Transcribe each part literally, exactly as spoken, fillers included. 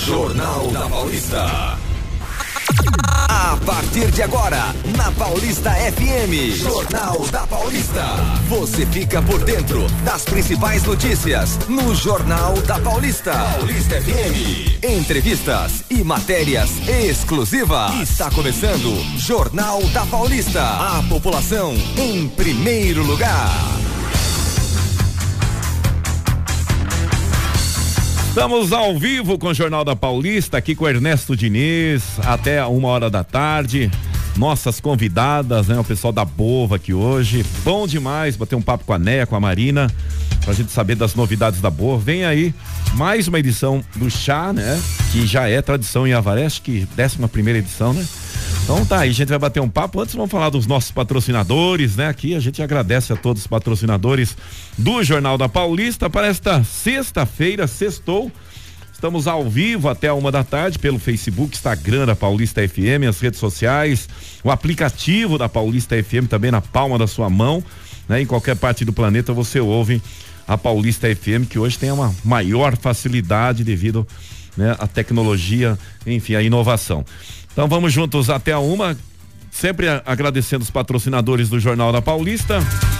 Jornal da Paulista. A partir de agora, na Paulista F M, Jornal da Paulista. Você fica por dentro das principais notícias no Jornal da Paulista. Paulista F M. Entrevistas e matérias exclusivas. Está começando Jornal da Paulista. A população em primeiro lugar. Estamos ao vivo com o Jornal da Paulista, aqui com o Ernesto Diniz, até uma hora da tarde. Nossas convidadas, né? O pessoal da Bova aqui hoje. Bom demais bater um papo com a Neia, com a Marina, pra gente saber das novidades da Bova. Vem aí mais uma edição do chá, né? Que já é tradição em Avaré, acho que décima primeira edição, né? Então tá aí, a gente vai bater um papo. Antes vamos falar dos nossos patrocinadores, né? Aqui a gente agradece a todos os patrocinadores do Jornal da Paulista para esta sexta-feira, sextou. Estamos ao vivo até uma da tarde pelo Facebook, Instagram da Paulista F M, as redes sociais, o aplicativo da Paulista F M também na palma da sua mão, né? Em qualquer parte do planeta você ouve a Paulista F M, que hoje tem uma maior facilidade devido, né, à tecnologia, enfim, à inovação. Então vamos juntos até a uma, sempre agradecendo os patrocinadores do Jornal da Paulista.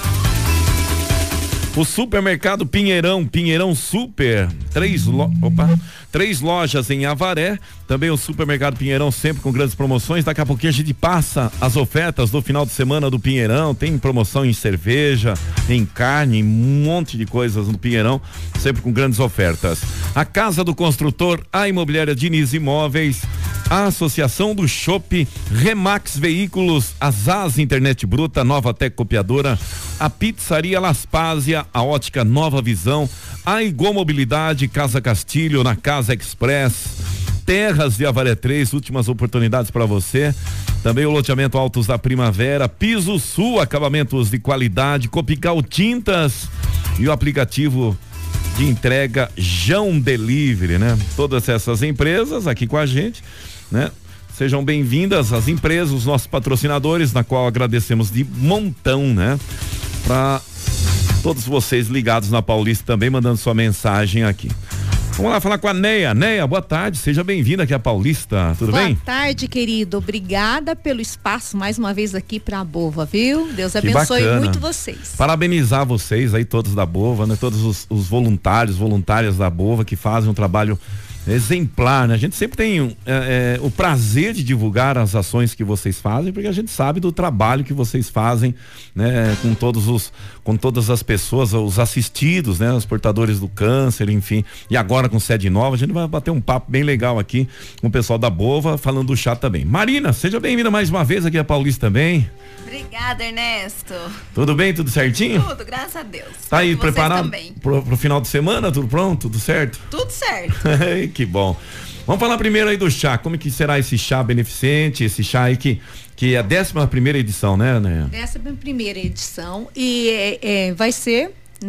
O Supermercado Pinheirão, Pinheirão Super, três, lo, opa, três lojas em Avaré, também o Supermercado Pinheirão sempre com grandes promoções. Daqui a pouquinho a gente passa as ofertas do final de semana do Pinheirão, tem promoção em cerveja, em carne, em um monte de coisas no Pinheirão, sempre com grandes ofertas. A Casa do Construtor, a Imobiliária Diniz Imóveis, a Associação do Chopp, Remax Veículos, a Zaz Internet Bruta, Nova Tec Copiadora, a Pizzaria Laspásia, a Ótica Nova Visão, a Igual Mobilidade, Casa Castilho, na Casa Express, Terras de Avaré três, últimas oportunidades para você. Também o loteamento Altos da Primavera, Piso Sul, acabamentos de qualidade, Copical Tintas e o aplicativo de entrega Jão Delivery, né? Todas essas empresas aqui com a gente, né? Sejam bem-vindas as empresas, os nossos patrocinadores, na qual agradecemos de montão, né? Para todos vocês ligados na Paulista também, mandando sua mensagem aqui. Vamos lá falar com a Neia. Neia, boa tarde, seja bem-vinda aqui à Paulista, tudo boa bem? Boa tarde, querido, obrigada pelo espaço mais uma vez aqui pra Bova, viu? Deus abençoe muito vocês. Parabenizar vocês aí, todos da Bova, né? Todos os, os voluntários, voluntárias da Bova que fazem um trabalho exemplar, né? A gente sempre tem é, é, o prazer de divulgar as ações que vocês fazem, porque a gente sabe do trabalho que vocês fazem, né? Com todos os, com todas as pessoas, os assistidos, né? Os portadores do câncer, enfim, e agora com sede nova, a gente vai bater um papo bem legal aqui com o pessoal da Bova, falando do chá também. Marina, seja bem-vinda mais uma vez aqui à Paulista também. Obrigada, Ernesto. Tudo bem, tudo certinho? Tudo, graças a Deus. Tá aí preparado pro, pro final de semana, tudo pronto, tudo certo? Tudo certo. Que bom. Vamos falar primeiro aí do chá, como que será esse chá beneficente, esse chá aí que, que é a décima primeira edição, né, né? Décima primeira edição e é, é, vai ser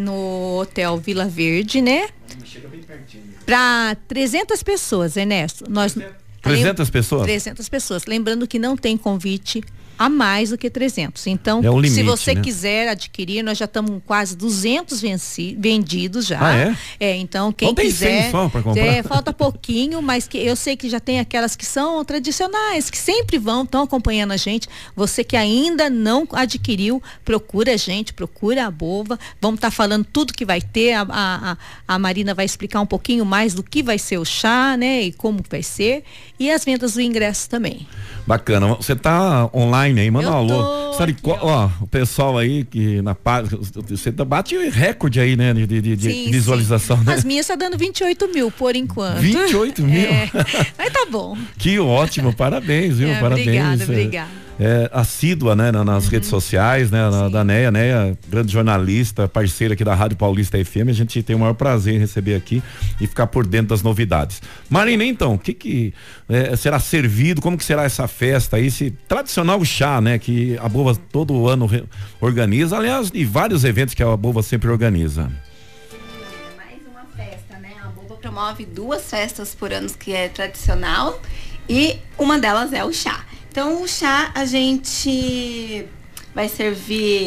no Hotel Vila Verde, né? Chega bem pertinho. Para trezentas pessoas, Ernesto. Nós trezentas pessoas? trezentas pessoas. Lembrando que não tem convite a mais do que trezentos. Então, é um limite, se você né? quiser adquirir, nós já estamos com quase duzentos venci, vendidos já. Ah, é? É, então quem então quiser, só pra comprar. É, falta pouquinho, mas que eu sei que já tem aquelas que são tradicionais, que sempre vão, estão acompanhando a gente. Você que ainda não adquiriu, procura a gente, procura a Bova. Vamos estar tá falando tudo que vai ter. A, a, a Marina vai explicar um pouquinho mais do que vai ser o chá, né? E como vai ser. E as vendas do ingresso também. Bacana. Você tá online aí, manda um alô. Sabe, aqui, ó, o pessoal aí que na página, você bate recorde aí, né? De, de, de sim, visualização, sim. né? As minhas tá dando vinte e oito mil por enquanto. vinte e oito mil? É, mas tá bom. Que ótimo, parabéns, viu? É, parabéns. Obrigada, obrigada. É, assídua, né, nas uhum. redes sociais, né, na, da Neia, Neia, grande jornalista, parceira aqui da Rádio Paulista F M, a gente tem o maior prazer em receber aqui e ficar por dentro das novidades. Marina, então, o que que é, será servido, como que será essa festa aí, esse tradicional chá, né, que a Bova todo ano re, organiza, aliás, e vários eventos que a Bova sempre organiza. Mais uma festa, né, a Bova promove duas festas por ano que é tradicional e uma delas é o chá. Então, o chá a gente vai servir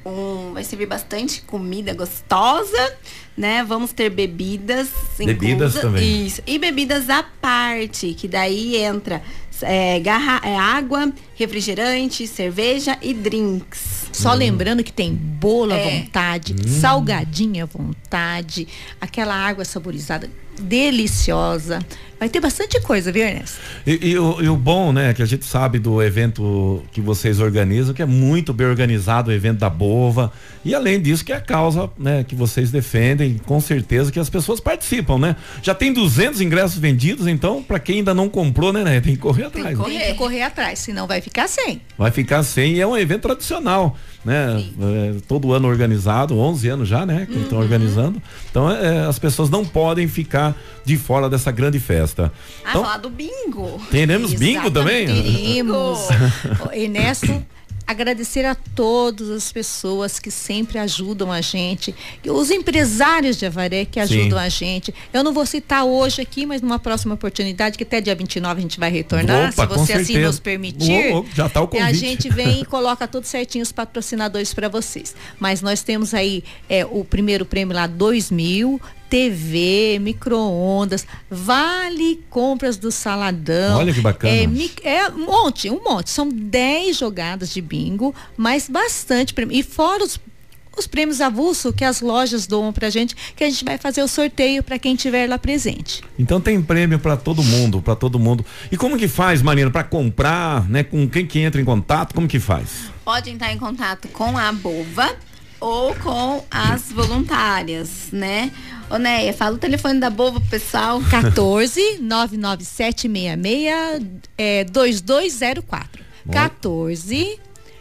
um, vai servir bastante comida gostosa, né? Vamos ter bebidas. Bebidas inclusa, também. Isso. E bebidas à parte, que daí entra é, garra, é, água, refrigerante, cerveja e drinks. Só Hum. lembrando que tem bolo à É. vontade, salgadinho à vontade, aquela água saborizada deliciosa. Vai ter bastante coisa, viu, Ernesto? E, e o, e o bom, né, que a gente sabe do evento que vocês organizam, que é muito bem organizado, o evento da Bova, e além disso que é a causa, né, que vocês defendem, com certeza que as pessoas participam, né? Já tem duzentos ingressos vendidos, então para quem ainda não comprou, né, né, tem que correr atrás. que né? correr. Tem que correr atrás, senão vai ficar sem. Vai ficar sem, e é um evento tradicional, né? É, todo ano organizado, onze anos já, né? Que estão organizando. Então, é, as pessoas não podem ficar de fora dessa grande festa. Ah, Então, falar do bingo. teremos bingo também? Teremos. Ô, Ernesto, agradecer a todas as pessoas que sempre ajudam a gente, e os empresários de Avaré que ajudam Sim. a gente. Eu não vou citar hoje aqui, mas numa próxima oportunidade, que até dia vinte e nove a gente vai retornar, Opa, se com você assim certeza. nos permitir. Ô, ô, já tá o E convite. a gente vem e coloca tudo certinho os patrocinadores para vocês. Mas nós temos aí é, o primeiro prêmio lá, dois mil, T V, micro-ondas, vale compras do Saladão. Olha que bacana. É, mi- é um monte, um monte. São dez jogadas de bingo, mas bastante prêmio. E fora os, os prêmios avulso que as lojas doam pra gente, que a gente vai fazer o sorteio para quem estiver lá presente. Então tem prêmio para todo mundo, para todo mundo. E como que faz, Marina, para comprar, né? Com quem que entra em contato, como que faz? Pode entrar em contato com a Bova ou com as voluntárias, né? Ô, Neia, fala o telefone da Bova pro pessoal. quatorze, nove nove sete seis seis, é, dois dois zero quatro. quatorze,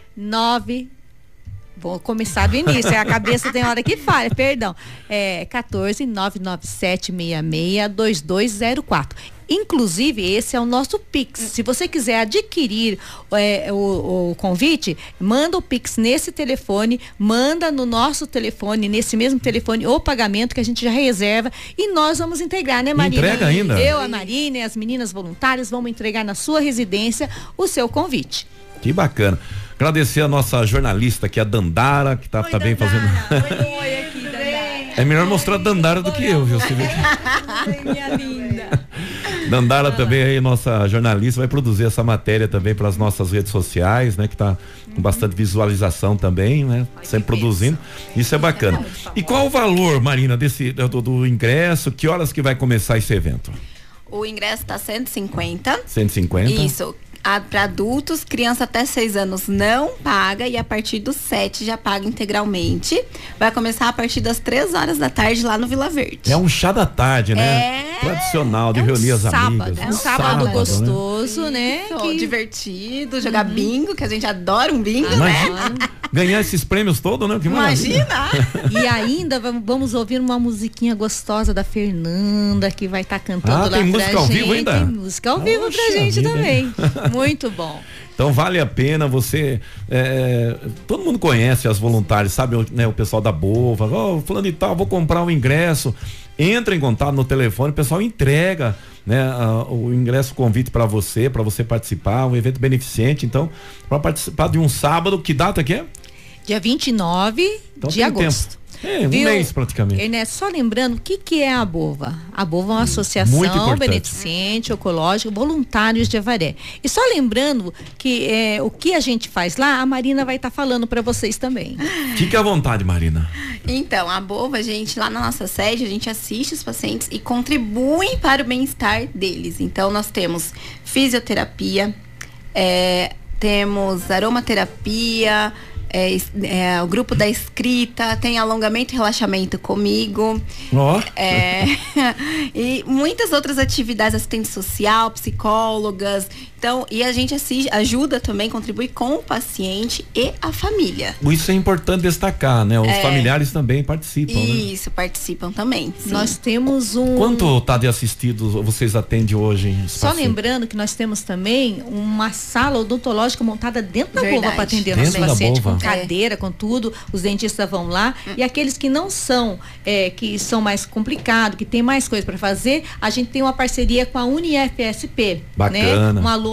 nove. Vou começar do início, a cabeça tem hora que falha, perdão. É quatorze, nove nove sete seis seis, dois dois zero quatro. Inclusive, esse é o nosso Pix. Se você quiser adquirir é, o, o convite, manda o Pix nesse telefone, manda no nosso telefone, nesse mesmo telefone, o pagamento que a gente já reserva, e nós vamos entregar, né, Marina? Entrega ainda? Eu, a Marina e as meninas voluntárias vamos entregar na sua residência o seu convite. Que bacana. Agradecer a nossa jornalista aqui, a Dandara, que tá Oi, também Dandara. fazendo. Oi, oi, aqui, Dandara. É melhor mostrar a Dandara do que eu, viu? Você vê que... Ai, minha linda. Dandara também aí, nossa jornalista, vai produzir essa matéria também para as nossas redes sociais, né? Que tá com bastante visualização também, né? Sempre produzindo. Isso é bacana. E qual o valor, Marina, desse, do, do ingresso? Que horas que vai começar esse evento? O ingresso tá cento e cinquenta. cento e cinquenta? Isso. Para adultos, criança até seis anos não paga, e a partir dos sete já paga integralmente. Vai começar a partir das três horas da tarde lá no Vila Verde. É um chá da tarde, né? É. Tradicional, de É um reunir as sábado, amigas. é um sábado né? gostoso, né? Isso, Que- divertido, jogar bingo, que a gente adora um bingo, né? Imagina ganhar esses prêmios todos, né? Que maravilha. Imagina! E ainda vamos, vamos ouvir uma musiquinha gostosa da Fernanda, que vai estar cantando Ah, lá tem pra música ao gente. vivo ainda? Tem música ao vivo Poxa pra gente vida, também. hein? Muito bom. Então vale a pena você, é, todo mundo conhece as voluntárias, sabe, o, né, o pessoal da Bova, ó, oh, fulano e tal, vou comprar o ingresso, entra em contato no telefone, o pessoal entrega, né, a, o ingresso, o convite para você, para você participar, um evento beneficente, então, para participar de um sábado, que data que é? Dia vinte e nove Então de tem agosto. tempo. É, um Viu? mês praticamente. Ernesto, só lembrando, o que que é a Bova? A Bova é uma Muito associação importante. beneficente, ecológica, voluntários de Avaré. E só lembrando que é, o que a gente faz lá, a Marina vai estar falando para vocês também. Fique à vontade, Marina. Então, a Bova, gente, lá na nossa sede, a gente assiste os pacientes e contribui para o bem-estar deles. Então, nós temos fisioterapia, é, temos aromaterapia, É, é, o grupo da escrita, tem alongamento e relaxamento comigo. Ó. É, e muitas outras atividades, assistente social, psicólogas. Então, e a gente assiste, ajuda também, contribui com o paciente e a família. Isso é importante destacar, né? Os É. familiares também participam, né? Isso, participam também. Sim. Nós temos um... Quanto tá de assistidos vocês atendem hoje? Em Só pacientes? lembrando que nós temos também uma sala odontológica montada dentro da Verdade. Bova para atender Dentro nossos da pacientes, Bova. com cadeira, com tudo, os dentistas vão lá, e aqueles que não são, é, que são mais complicados, que tem mais coisa para fazer, a gente tem uma parceria com a Uni F S P, Bacana. né? Um alô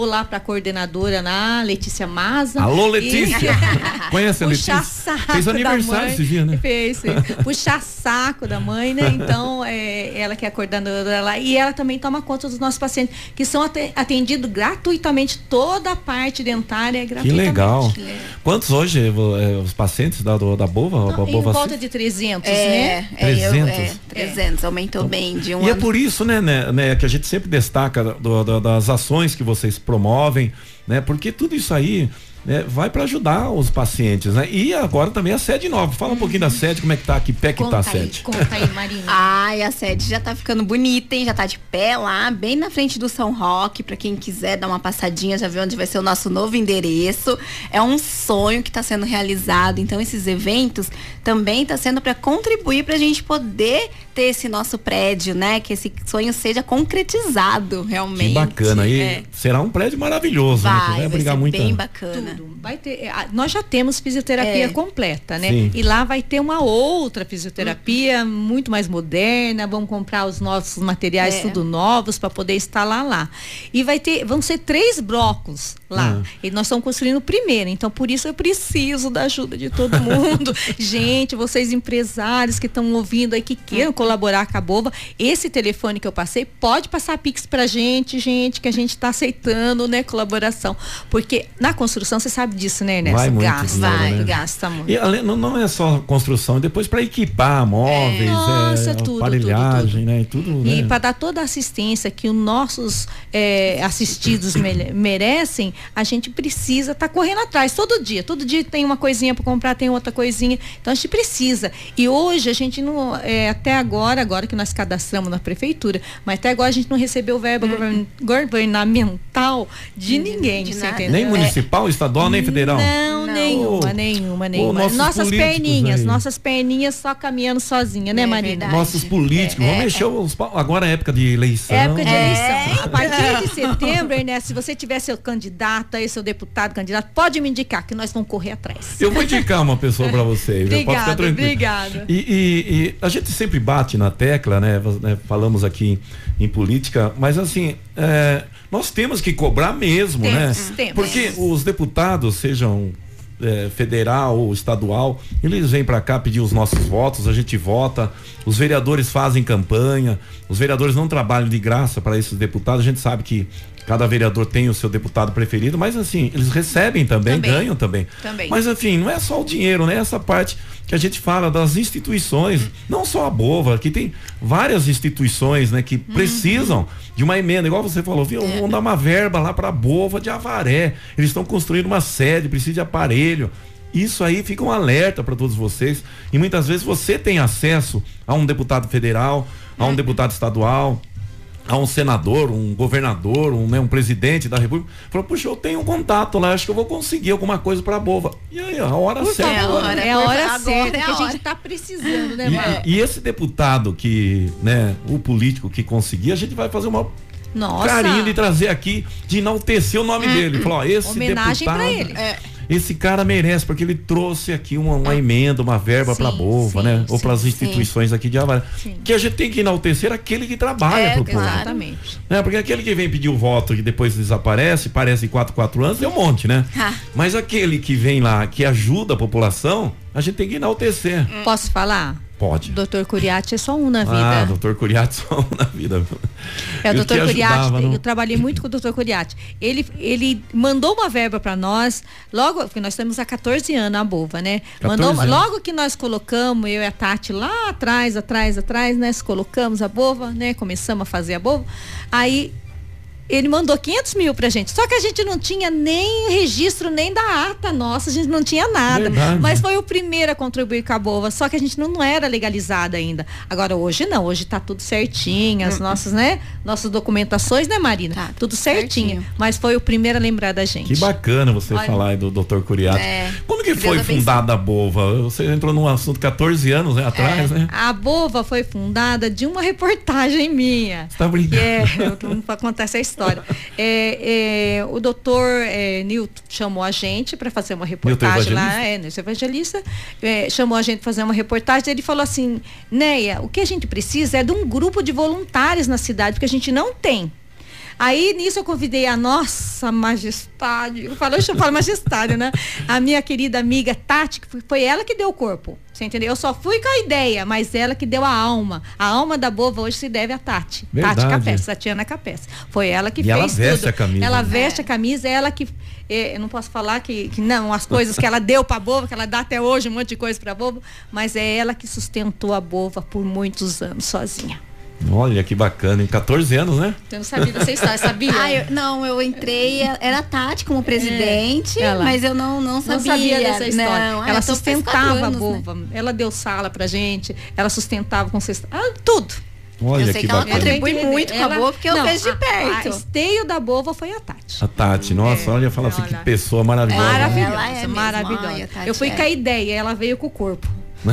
alô lá para a coordenadora lá, Letícia Maza. Alô, Letícia. E... Conhece a Letícia? Puxar saco Fez aniversário mãe, esse dia, né? Fez, fez. Puxar saco da mãe, né? Então, é, ela que é a coordenadora lá. E ela também toma conta dos nossos pacientes, que são atendidos gratuitamente, toda a parte dentária é gratuitamente. Que legal. Que legal. Quantos hoje é, os pacientes da, da Bova? Não, a em Bova volta de trezentos, é, né? É, trezentos? Eu, é, trezentos, aumentou bem de um E ano. é por isso, né, né, né, que a gente sempre destaca do, do, das ações que vocês promovem, né? Porque tudo isso aí, né, vai para ajudar os pacientes, né? E agora também a sede nova. Fala um pouquinho da sede, como é que tá, que pé que Conta tá a aí, sede. Conta aí, Marina. Ai, a sede já tá ficando bonita, hein? Já tá de pé lá, bem na frente do São Roque, pra quem quiser dar uma passadinha, já ver onde vai ser o nosso novo endereço. É um sonho que tá sendo realizado, então esses eventos também tá sendo para contribuir pra gente poder ter esse nosso prédio, né? Que esse sonho seja concretizado, realmente. Que bacana, aí é. será um prédio maravilhoso, vai, né? Que vai vai brigar ser muito. bem bacana. Tudo. Vai ter, nós já temos fisioterapia É. completa, né? Sim. E lá vai ter uma outra fisioterapia muito mais moderna, vamos comprar os nossos materiais É. tudo novos para poder instalar lá. E vai ter, vão ser três blocos lá. Ah. E nós estamos construindo o primeiro, então por isso eu preciso da ajuda de todo mundo. Gente, vocês empresários que estão ouvindo aí, que queiram colaborar com a Bova, esse telefone que eu passei, pode passar Pix pra gente, gente, que a gente está aceitando, né, colaboração. Porque na construção, você sabe disso, né, Ernesto? Vai muito Gasta, dinheiro, vai, né? gasta muito. E além, não, não é só construção, depois para equipar móveis, é, Nossa, tudo, aparelhagem, tudo, tudo. né? E tudo, E né? para dar toda a assistência que os nossos é, assistidos me- merecem, a gente precisa estar tá correndo atrás todo dia. Todo dia tem uma coisinha para comprar, tem outra coisinha. Então a gente precisa. E hoje a gente não, é, até agora, agora que nós cadastramos na prefeitura, mas até agora a gente não recebeu verba govern- governamental de ninguém, de você nada. entendeu? Nem municipal, estadual, nem federal. Não, Não. nenhuma, Oh, nenhuma, oh, nenhuma. nossos Nossas políticos perninhas, aí. nossas perninhas só caminhando sozinha, né, É Marina? verdade. Nossos políticos, É, vamos é, mexer os pau. Agora é época de eleição. Época de É. eleição. A partir de setembro, Ernesto, se você tiver seu candidato aí, seu deputado, candidato, pode me indicar que nós vamos correr atrás. Eu vou indicar uma pessoa para vocês. Pode ficar Obrigada, tranquilo. obrigada. E, e- e a gente sempre bate na tecla, né? né, falamos aqui em política, mas assim, é, nós temos que cobrar mesmo, Temos, né? temos. Porque os deputados, sejam é, federal ou estadual, eles vêm para cá pedir os nossos votos, a gente vota, os vereadores fazem campanha, os vereadores não trabalham de graça para esses deputados, a gente sabe que cada vereador tem o seu deputado preferido, mas assim, eles recebem também, Também. ganham também. Também. Mas enfim, não é só o dinheiro, né? Essa parte que a gente fala das instituições, não só a Bova, que tem várias instituições, né, que precisam de uma emenda, igual você falou, viu? Vamos dar uma verba lá para a Bova de Avaré. Eles estão construindo uma sede, precisa de aparelho. Isso aí fica um alerta para todos vocês. E muitas vezes você tem acesso a um deputado federal, a um deputado estadual, a um senador, um governador, um, né, um presidente da República, falou, puxa, eu tenho um contato lá, acho que eu vou conseguir alguma coisa pra Bova. E aí, a hora certa. favor, agora. É a hora Agora certa é a que a hora. gente tá precisando, né, Mar? E, e esse deputado que, né, o político que conseguir, a gente vai fazer uma Nossa. carinho de trazer aqui, de enaltecer o nome dele. Falou, ó, esse Homenagem deputado, pra ele. É. esse cara merece, porque ele trouxe aqui uma, uma emenda, uma verba Sim, pra Bova, sim, né? Ou sim, para as sim. instituições aqui de Avaré. Sim. Que a gente tem que enaltecer aquele que trabalha É, pro povo. claro. Exatamente. Né? Porque aquele que vem pedir o voto e depois desaparece, parece quatro, quatro anos, é um monte, né? Ah. Mas aquele que vem lá, que ajuda a população, a gente tem que enaltecer. Posso falar? Pode. Doutor Curiati é só um na vida. Ah, doutor Curiati só um na vida. É, o E doutor que Curiati, ajudava, não? eu trabalhei muito com o doutor Curiati. Ele, ele mandou uma verba para nós, logo, porque nós temos há quatorze anos a Bova, né? Mandou, anos. logo que nós colocamos, eu e a Tati lá atrás, atrás, atrás, né? Colocamos a Bova, né? Começamos a fazer a Bova. Aí ele mandou quinhentos mil pra gente. Só que a gente não tinha nem registro, nem da ata nossa, a gente não tinha nada. Verdade. Mas foi o primeiro a contribuir com a Bova, só que a gente não, não era legalizada ainda. Agora hoje não, hoje tá tudo certinho, as nossas, né? Nossas documentações, né, Marina? Tá, tudo tudo certinho. certinho. Mas foi o primeiro a lembrar da gente. Que bacana você Olha. falar aí do doutor Curiati. É. Como que Deus foi abençoe. fundada a Bova? Você entrou num assunto quatorze anos né, atrás, né? A Bova foi fundada de uma reportagem minha. Você tá brincando? Que é, eu para contar essa história. É, é, o doutor é, Nilton chamou a gente para fazer uma reportagem Nilton lá, é, Nilton Evangelista, é, chamou a gente para fazer uma reportagem. Ele falou assim: Neia, o que a gente precisa é de um grupo de voluntários na cidade, porque a gente não tem. Aí nisso eu convidei a nossa majestade, eu falo, eu falo majestade, né? A minha querida amiga Tati, que foi ela que deu o corpo, você entendeu? Eu só fui com a ideia, mas ela que deu a alma. A alma da Bova hoje se deve a Tati. Verdade. Tati Capes, Tatiana Capes. Foi ela que e fez ela veste tudo. a camisa. Ela né? veste a camisa, ela que... Eu não posso falar que, que não, as coisas que ela deu pra Bova, que ela dá até hoje um monte de coisa pra Bova, mas é ela que sustentou a Bova por muitos anos sozinha. Olha que bacana, em quatorze anos, né? Eu não sabia dessa história, sabia? Ah, eu, não, eu entrei, era a Tati como presidente, É, ela. mas eu não, não sabia. Não sabia dessa história. Não, ela ah, então faz quatro sustentava anos, a Bova, né? Ela deu sala pra gente, ela sustentava com cesta, ah, tudo. Olha eu sei que que ela bacana. contribui muito com a Bova, porque eu não, vejo de a- perto. A esteio da Bova foi a Tati. A Tati, nossa, É, olha, fala assim, olha. que pessoa maravilhosa. Maravilhosa, Ela é mesmo. maravilhosa. Ai, a Tati Eu fui é. com a ideia, ela veio com o corpo.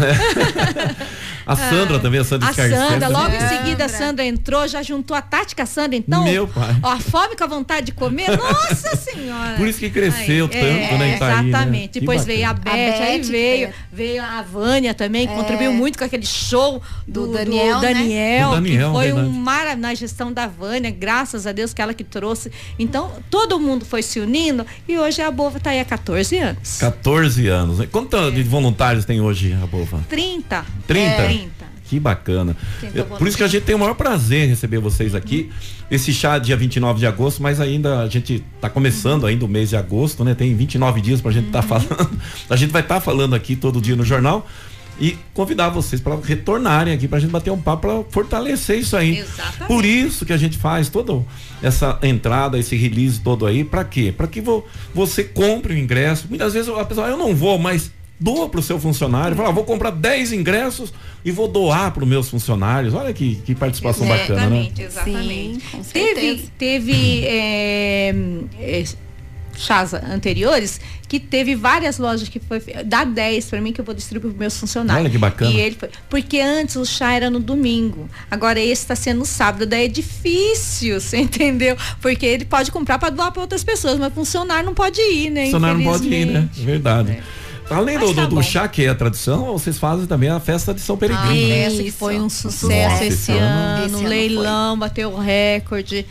A Sandra também, a Sandra A Scarcetta. Sandra, logo em Sandra. seguida a Sandra entrou, já juntou a Tati com a Sandra, então. Meu pai. Ó, a fome com a vontade de comer, nossa senhora. Por isso que cresceu Aí, tanto, é, né, Itaí, né? exatamente. Que Depois bacana. veio a Beth, A aí Beth, veio, que veio a Vânia também, que contribuiu muito com aquele show do, Do do Daniel, né? Daniel, Do Daniel, que foi verdade. um mara na gestão da Vânia, graças a Deus que ela que trouxe. Então, todo mundo foi se unindo e hoje a Bova tá aí há quatorze anos. quatorze anos. né? Quanto de voluntários tem hoje a Bova? trinta. trinta? É, trinta. Que bacana. Quem Eu- tá por isso que a gente tem o maior prazer em receber vocês aqui. Esse chá dia vinte e nove de agosto, mas ainda a gente tá começando ainda o mês de agosto, né? Tem vinte e nove dias pra gente estar tá falando. A gente vai estar tá falando aqui todo dia no jornal e convidar vocês para retornarem aqui pra gente bater um papo para fortalecer isso aí. Exatamente. Por isso que a gente faz toda essa entrada, esse release todo aí, para quê? Para que vo, você compre o ingresso. Muitas vezes a pessoa, eu não vou, mas doa pro seu funcionário, fala, ah, vou comprar dez ingressos e vou doar para os meus funcionários. Olha que, que participação bacana, né? Exatamente, exatamente. Sim, com teve certeza. teve é, é, chás anteriores que teve várias lojas que foi dá dez para mim que eu vou distribuir para meus funcionários. Olha que bacana. E ele foi, porque antes o chá era no domingo, agora esse está sendo no sábado, daí é difícil, você entendeu? Porque ele pode comprar para doar para outras pessoas, mas funcionário não pode ir, né? Funcionário não pode ir, né? Infelizmente. Verdade. Além do, Mas tá do, do bom. chá, que é a tradição, vocês fazem também a festa de São Peregrino. né? Essa que Isso. foi um sucesso Nossa, esse esse ano- ano, Esse ano leilão, bateu o recorde.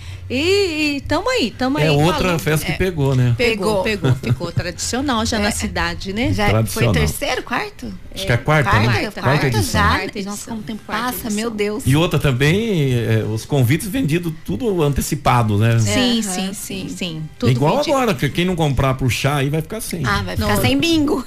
E, e tamo aí, tamo aí. É outra falando. festa que É, pegou, né? Pegou, Pegou. pegou, ficou tradicional já É. na cidade, né? Já foi Tradicional. terceiro, quarto? Acho que é a quarta, Quarta, né? Quarta, quarta, edição. já. Quarta Nossa, edição. como o tempo Quarta passa, edição. meu Deus. E outra também, é, os convites vendidos tudo antecipado, né? Sim, É, sim, aham, sim, sim. sim. Tudo Igual vendido. agora, que quem não comprar pro chá aí vai ficar sem. Ah, vai ficar No- sem bingo.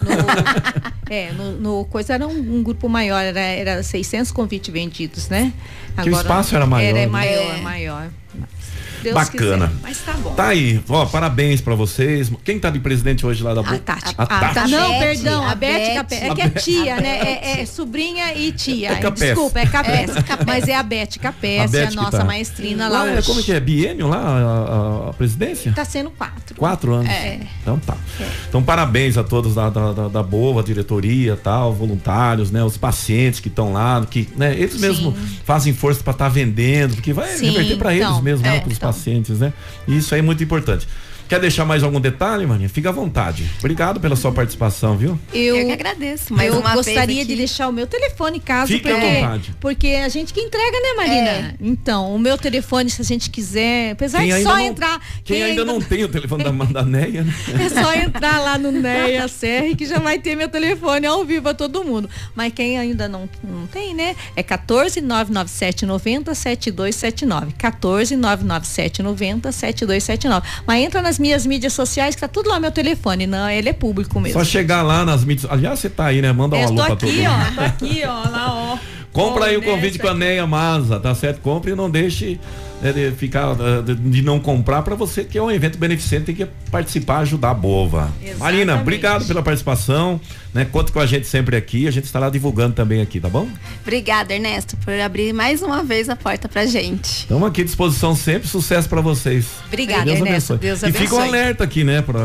No, é, no, no coisa era um, um grupo maior, era, era seiscentos convites vendidos, né? Que o espaço era maior, Era né? maior, É. maior. Deus Bacana. quiser. Mas tá bom. Tá aí, ó, parabéns pra vocês. Quem tá de presidente hoje lá da A Bo- Tati. A A Tati. Tati. Não, A Beth, perdão, a a Beth, Beth. Capé. É A que é Beth. tia, A né? Beth. É, é sobrinha e tia. É Capés. Desculpa, é Capés. É, Capés. Mas é a Beth Capés, A a, Beth que nossa tá. maestrina lá Lá, é, hoje. como que é? Biênio lá, a, a- a presidência? Tá sendo quatro. Quatro anos. É. Então tá. Então parabéns a todos da, da, da, da Boa, diretoria, tal, voluntários, né? Os pacientes que estão lá, que, né? Eles mesmos fazem força para estar vendendo, porque vai Sim, reverter para então, eles mesmos, né? é, Para os então. pacientes, né? E isso aí é muito importante. Quer deixar mais algum detalhe, Maninha? Fica à vontade. Obrigado pela sua participação, viu? Eu, Eu que agradeço. Mais eu uma gostaria vez de aqui. deixar o meu telefone caso Fique à porque, vontade. porque a gente que entrega, né, Marina? É. Então, o meu telefone, se a gente quiser, apesar Quem de ainda só não, entrar. Quem, ainda não tem o telefone da, da Neia, né? É só entrar lá no Neia C R que já vai ter meu telefone ao vivo a todo mundo. Mas quem ainda não, não tem, né? É quatorze, nove nove sete, noventa, setenta e dois setenta e nove. quatorze, nove nove sete, noventa, setenta e dois setenta e nove. Mas entra nas minhas mídias sociais que tá tudo lá meu telefone. Não, ele é público mesmo. Só chegar lá nas mídias. Aliás, você tá aí, né? Manda um Eu alô tô pra todo aqui, mundo. ó. Tô aqui, ó. Lá, ó. Compra aí o Ó, convite nessa com a Neia Maza, tá certo? Compre e não deixe né, de ficar uh, de, de não comprar para você, que é um evento beneficente, tem que participar, ajudar a Bova. Exatamente. Marina, obrigado pela participação, né? Conta com a gente sempre aqui, a gente estará divulgando também aqui, tá bom? Obrigada, Ernesto, por abrir mais uma vez a porta pra gente. Estamos aqui à disposição sempre, sucesso para vocês. Obrigada, Deus Ernesto. abençoe. Deus E fica um abençoe. alerta aqui, né, para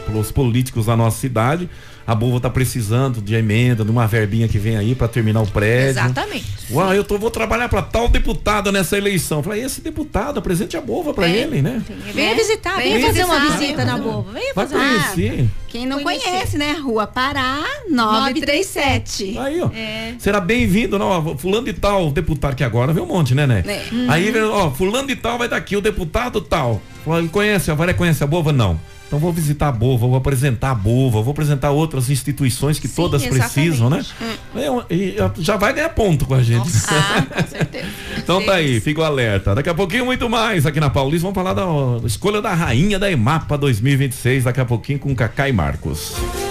pelos políticos da nossa cidade. A Bova tá precisando de emenda, de uma verbinha que vem aí para terminar o prédio. Exatamente. Uau, eu tô, vou trabalhar para tal deputado nessa eleição. Falei, esse deputado, apresente a Bova para ele, né? Venha visitar, venha fazer uma visita na Bova. Venha Vai fazer conhecer. Ah, quem não Conhecer. conhece, né? Rua Pará, nove três sete. Aí, ó. É. Será bem-vindo, não, ó, fulano de tal, deputado que agora vem um monte, né, né? É. Aí, ó, fulano de tal vai estar aqui, o deputado tal. Ele conhece, a Varé conhece a Bova? Não. Então vou visitar a Bova, vou apresentar a Bova, vou apresentar outras instituições que Sim, todas precisam, né? Hum. E, e, já vai ganhar ponto com a gente. Nossa. Ah, com certeza. Então tá aí, fica o alerta. Daqui a pouquinho muito mais aqui na Paulista. Vamos falar da ó, escolha da rainha da EMAPA dois mil e vinte e seis, daqui a pouquinho com Cacá e Marcos.